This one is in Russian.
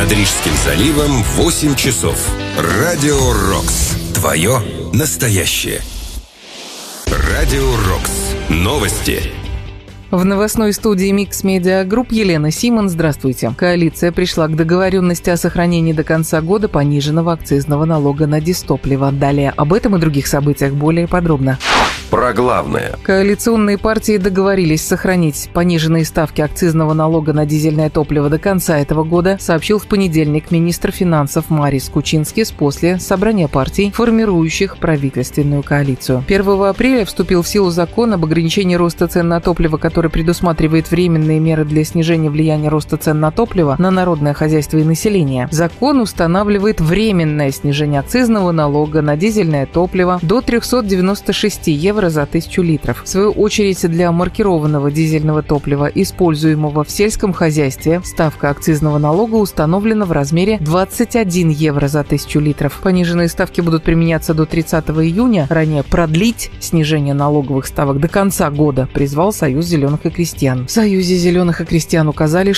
Над Рижским заливом 8 часов. Радио Рокс. Твое настоящее. Радио Рокс. Новости. В новостной студии Mix Media Group Елена Симон. Здравствуйте. Коалиция пришла к договоренности о сохранении до конца года пониженного акцизного налога на дизтопливо. Далее об этом и других событиях более подробно. Про главное. Коалиционные партии договорились сохранить пониженные ставки акцизного налога на дизельное топливо до конца этого года, сообщил в понедельник министр финансов Марис Кучинскис после собрания партий, формирующих правительственную коалицию. 1 апреля вступил в силу закон об ограничении роста цен на топливо, который предусматривает временные меры для снижения влияния роста цен на топливо на народное хозяйство и население. Закон устанавливает временное снижение акцизного налога на дизельное топливо до 396 евро за 1000 литров. В свою очередь, для маркированного дизельного топлива, используемого в сельском хозяйстве, ставка акцизного налога установлена в размере 21 евро за 1000 литров. Пониженные ставки будут применяться до 30 июня. Ранее продлить снижение налоговых ставок до конца года призвал Союз зеленых и крестьян. В Союзе зеленых и крестьян указали,